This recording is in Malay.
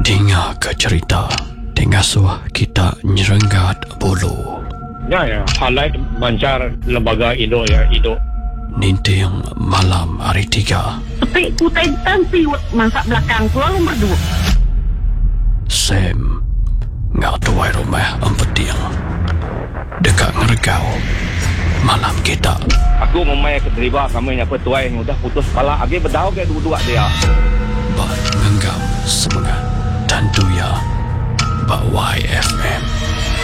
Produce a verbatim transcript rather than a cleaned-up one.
Dengar ke cerita Tengah suah kita nyerenggat bulu. Ya, ya. Halai bancar lembaga Indo ya, Indo. Ninting malam hari tiga. Tapi kutai tansi masak belakang tu lalu berdua. Sam ngak tuai rumah empeting. Dekat ngergau malam kita. Aku memang keterlibat kami yang petuai yang udah putus kepala. Agi berdau ke dua-dua dia. Bak ngenggam semangat dan tuya Bak Y F M.